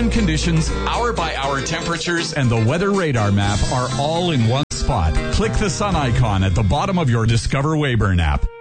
current conditions, hour-by-hour temperatures, and the weather radar map are all in one spot. Click the sun icon at the bottom of your Discover Weyburn app.